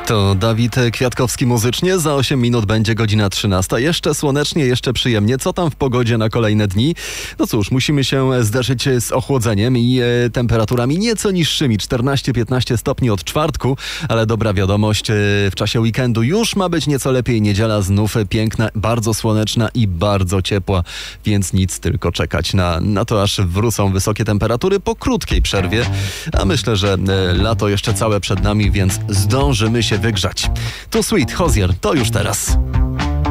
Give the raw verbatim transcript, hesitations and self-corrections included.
To Dawid Kwiatkowski muzycznie. Za osiem minut będzie godzina trzynasta. Jeszcze słonecznie, jeszcze przyjemnie. Co tam w pogodzie na kolejne dni? No cóż, musimy się zderzyć z ochłodzeniem i e, temperaturami nieco niższymi. czternaście piętnaście stopni od czwartku, ale dobra wiadomość, e, w czasie weekendu już ma być nieco lepiej. Niedziela znów piękna, bardzo słoneczna i bardzo ciepła, więc nic, tylko czekać na, na to, aż wrócą wysokie temperatury po krótkiej przerwie. A myślę, że e, lato jeszcze całe przed nami, więc zdążymy się wygrzać. To Sweet, Hozier, to już teraz.